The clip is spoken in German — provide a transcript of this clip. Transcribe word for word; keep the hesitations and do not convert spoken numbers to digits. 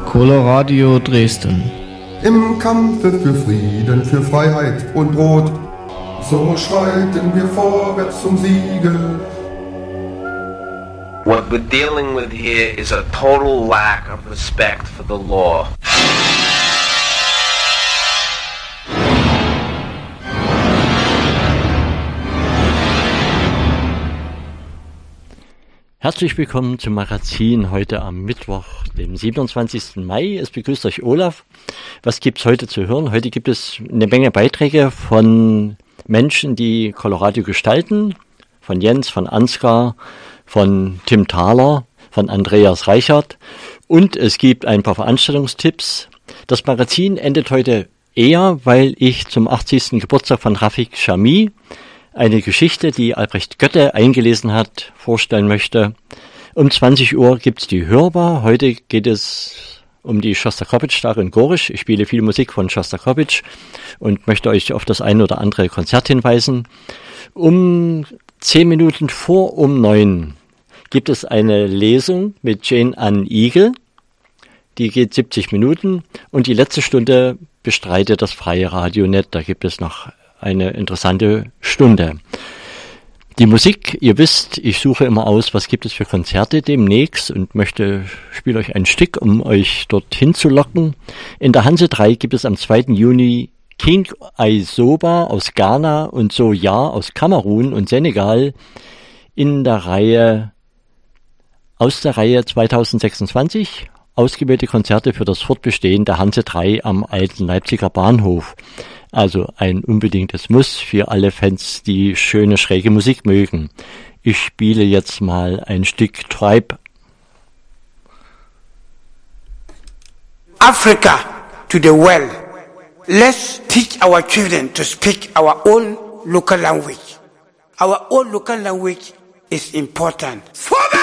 Coloradio Dresden. Im Kampfe für Frieden, für Freiheit und Brot, so schreiten wir vorwärts zum Siege. What we're dealing with here is a total lack of respect for the law. Herzlich willkommen zum Magazin heute am Mittwoch, dem siebenundzwanzigsten Mai. Es begrüßt euch Olaf. Was gibt's heute zu hören? Heute gibt es eine Menge Beiträge von Menschen, die Coloradio gestalten. Von Jens, von Ansgar, von Tim Thaler, von Andreas Reichert. Und es gibt ein paar Veranstaltungstipps. Das Magazin endet heute eher, weil ich zum achtzigsten Geburtstag von Rafik Chami eine Geschichte, die Albrecht Goette eingelesen hat, vorstellen möchte. Um zwanzig Uhr gibt's die Hörbar. Heute geht es um die Schostakowitsch-Tage in Gorisch. Ich spiele viel Musik von Schostakowitsch und möchte euch auf das ein oder andere Konzert hinweisen. Um zehn Minuten vor um neun gibt es eine Lesung mit Jane Ann Igel. Die geht siebzig Minuten und die letzte Stunde bestreitet das freie Radionet. Da gibt es noch eine interessante Stunde. Die Musik, ihr wisst, ich suche immer aus, was gibt es für Konzerte demnächst und möchte, spiele euch ein Stück, um euch dorthin zu locken. In der Hanse drei gibt es am zweiten Juni King Aisoba aus Ghana und Soja aus Kamerun und Senegal in der Reihe, aus der Reihe zweitausendsechsundzwanzig, ausgewählte Konzerte für das Fortbestehen der Hanse drei am alten Leipziger Bahnhof. Also ein unbedingtes Muss für alle Fans, die schöne, schräge Musik mögen. Ich spiele jetzt mal ein Stück Tribe. Africa to the world. Let's teach our children to speak our own local language. Our own local language is important. For